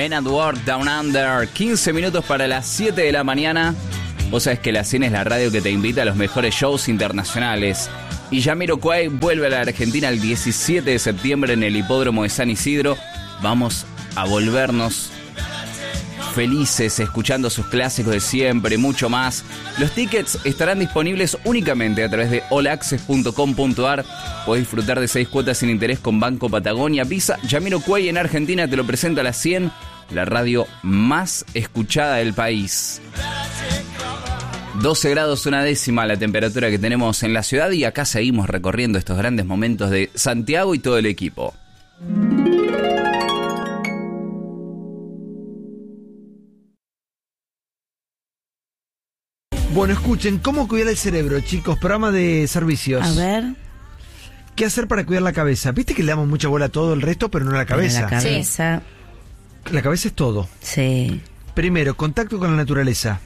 Men at Work Down Under. 15 minutos para las 7 de la mañana. Vos sabés que la 100 es la radio que te invita a los mejores shows internacionales. Y Jamiroquai vuelve a la Argentina el 17 de septiembre en el hipódromo de San Isidro. Vamos a volvernos felices escuchando sus clásicos de siempre y mucho más. Los tickets estarán disponibles únicamente a través de allaccess.com.ar. Podés disfrutar de 6 cuotas sin interés con Banco Patagonia. Visa Jamiroquai en Argentina te lo presenta a las 100, la radio más escuchada del país. 12 grados una décima la temperatura que tenemos en la ciudad y acá seguimos recorriendo estos grandes momentos de Santiago y todo el equipo. Bueno, escuchen, ¿cómo cuidar el cerebro, chicos? Programa de servicios. A ver. ¿Qué hacer para cuidar la cabeza? Viste que le damos mucha bola a todo el resto, pero no a la cabeza. La cabeza. Sí. La cabeza es todo. Sí. Primero, contacto con la naturaleza.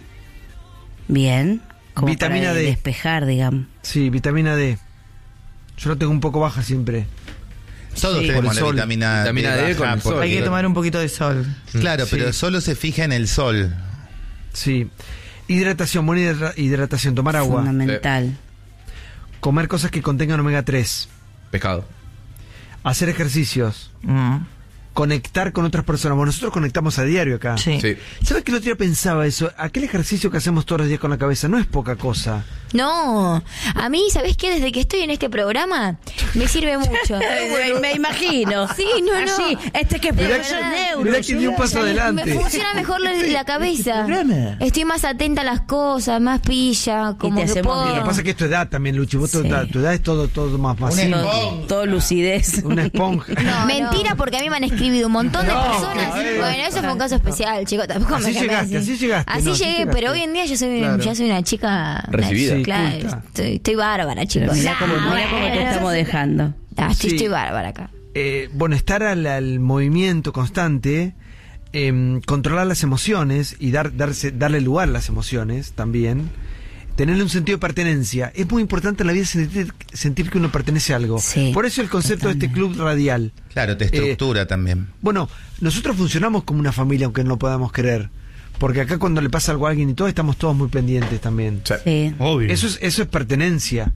Bien. Como Vitamina para D. despejar, digamos. Sí, vitamina D. Yo la tengo un poco baja siempre. Todos Sí, tenemos por el la sol. vitamina D con baja el sol. porque- Hay que tomar un poquito de sol. Claro, Sí. pero solo se fija en el sol. Sí. Hidratación, buena hidratación, tomar agua. Fundamental. Comer cosas que contengan omega 3. Pescado. Hacer ejercicios. Conectar con otras personas. Bueno, nosotros conectamos a diario acá. Sí. Sí. ¿Sabes que el otro día pensaba eso? Aquel ejercicio que hacemos todos los días con la cabeza no es poca cosa. No, a mí, ¿sabés qué? Desde que estoy en este programa, me sirve mucho. Me imagino. Sí, no. Así, que Mirá profesor que- neuro. mirá que dio un paso adelante. Me funciona mejor la cabeza. Estoy más atenta a las cosas, más pilla, como te que hacemos puedo. bien. Lo que pasa es que es tu edad también, Luchi. Vos Sí. tu edad es todo más simple. Todo lucidez. Una esponja. No, mentira, porque a mí me han escribido un montón de No, personas. qué Bueno, eso fue un caso especial, chicos. Tampoco Así me llegaste, así llegaste, Así no, así llegué, llegaste. pero hoy en día yo soy, Claro. ya soy una chica Recibida. Sí, Claro, culta. estoy bárbara, chicos. Mirá cómo te estamos dejando. Sí. Sí. Estoy bárbara acá. Bueno, estar al movimiento constante, controlar las emociones y darle lugar a las emociones también. Tenerle un sentido de pertenencia. Es muy importante en la vida sentir que uno pertenece a algo. Sí, Por eso el concepto de este club radial. Claro, te estructura también. Bueno, nosotros funcionamos como una familia, aunque no lo podamos creer. Porque acá cuando le pasa algo a alguien y todo, estamos todos muy pendientes también. Sí. Obvio. Eso es pertenencia.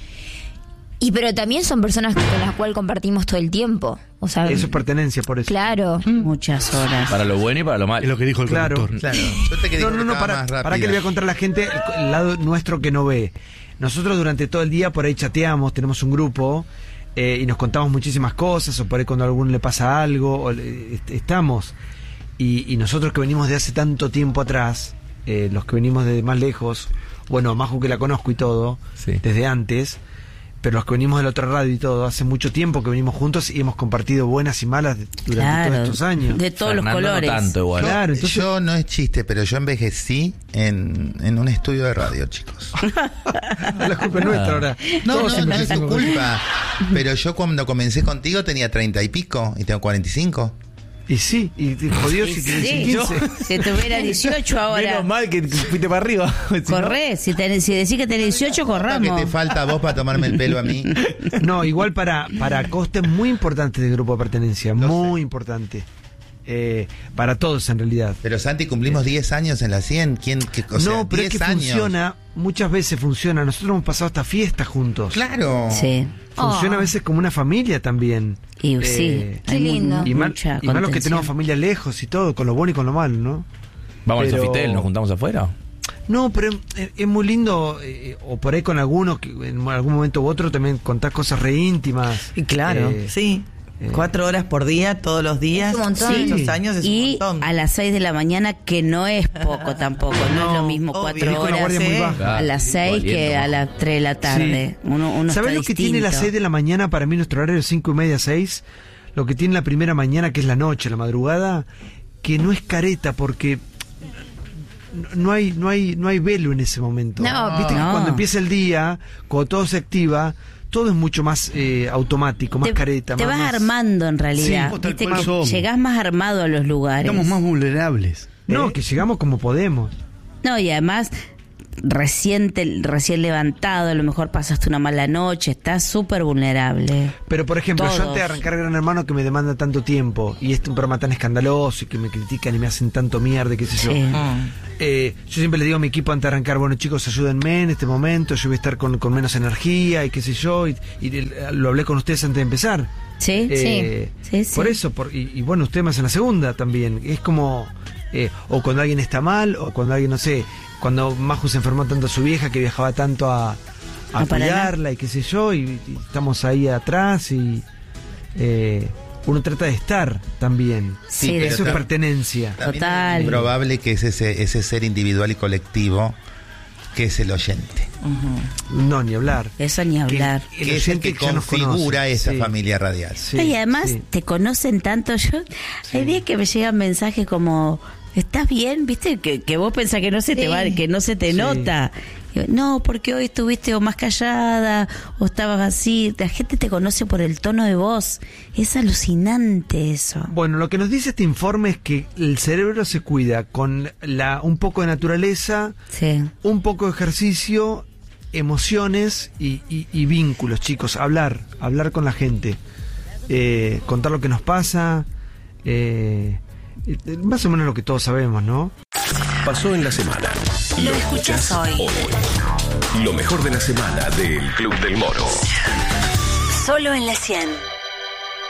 Y pero también son personas con las cuales compartimos todo el tiempo. O sea, Eso es pertenencia, por eso. claro. Muchas horas. Para lo bueno y para lo malo. Es lo que dijo el Claro. conductor. Claro. Yo te quería No, para que le voy a contar a la gente el lado nuestro que no ve. Nosotros durante todo el día por ahí chateamos, tenemos un grupo y nos contamos muchísimas cosas, o por ahí cuando a alguno le pasa algo, estamos. Y nosotros que venimos de hace tanto tiempo atrás, los que venimos de más lejos, bueno, Majo que la conozco y todo, Sí. desde antes, pero los que venimos de la otra radio y todo, hace mucho tiempo que venimos juntos y hemos compartido buenas y malas durante todos estos años. De todos los Fernando colores. No tanto igual. Claro, entonces- Yo no es chiste, pero yo envejecí en un estudio de radio, chicos. La culpa es nuestra ahora. No, Todos no es envejecemos. tu culpa. Pero yo cuando comencé contigo tenía 30 y pico y tengo 45. Y sí, y te jodió si tenés Sí, 15. si tuviera 18 ahora. Menos mal que fuiste para arriba. Corré, si decís que tenés 18, ¿Qué corramos. te falta a vos para tomarme el pelo a mí? No, igual para costes muy importantes del grupo de pertenencia, Lo muy sé. importante. Para todos en realidad. Pero Santi, cumplimos 10 años en la 100. O sea, no, pero es 10 que años. funciona, muchas veces funciona. Nosotros hemos pasado hasta fiestas juntos. Claro. Sí. Funciona a veces como una familia también. Y sí, Qué lindo. Y mal mucha los que contención. tenemos familias lejos y todo, con lo bueno y con lo malo, ¿no? Vamos Pero- al Sofitel, nos juntamos afuera. No, pero es muy lindo, o por ahí con algunos, que en algún momento u otro también contás cosas re íntimas. Y claro, sí. 4 horas por día, todos los días. Es un montón. Sí, Sí. muchos años es un Y montón. a las 6 de la mañana, que no es poco tampoco, no es lo mismo obvio. 4 Venís con la horas guardia muy baja. a las 6 que a las 3 de la tarde. Sí. Uno ¿Sabés está lo que tiene las 6 de la mañana? Para mí nuestro horario es 5:30, 6. Lo que tiene la primera mañana, que es la noche, la madrugada, que no es careta porque no hay velo en ese momento. No. Viste que No. cuando empieza el día, cuando todo se activa, todo es mucho más automático, más careta. te más, vas armando en realidad. Sí, tal Viste cual que somos. llegás más armado a los lugares. Estamos más vulnerables. No, que llegamos como podemos. No, y además recién levantado, a lo mejor pasaste una mala noche, estás súper vulnerable. Pero, por ejemplo, yo Todos. antes de arrancar Gran Hermano, que me demanda tanto tiempo, y este es un programa tan escandaloso, y que me critican y me hacen tanto mierda, qué sé yo. Sí. Yo siempre le digo a mi equipo antes de arrancar, bueno, chicos, ayúdenme en este momento, yo voy a estar con menos energía, y qué sé yo, y lo hablé con ustedes antes de empezar. Sí, sí. Por eso, y bueno, ustedes me hacen la segunda también. Es como, o cuando alguien está mal, o cuando alguien, no sé, cuando Maju se enfermó tanto a su vieja, que viajaba tanto a cuidarla, y qué sé yo, y estamos ahí atrás, y uno trata de estar también. Sí, pero Eso es pertenencia. También Total. es probable que es ese ser individual y colectivo que es el oyente. No, ni hablar. Eso ni hablar. Que es el que ya nos configura conoce. esa Sí. familia radial. Sí, y además sí. te conocen tanto. Hay días que me llegan mensajes como, ¿estás bien? ¿Viste? Que vos pensás que no se te va, que no se te Sí. nota. Digo, no, porque hoy estuviste o más callada o estabas así. La gente te conoce por el tono de voz. Es alucinante eso. Bueno, lo que nos dice este informe es que el cerebro se cuida con un poco de naturaleza, Sí. un poco de ejercicio, emociones y vínculos, chicos. Hablar con la gente, contar lo que nos pasa, más o menos lo que todos sabemos, ¿no? Pasó en la semana. Lo escuchás hoy. Lo mejor de la semana del Club del Moro. Solo en la 100.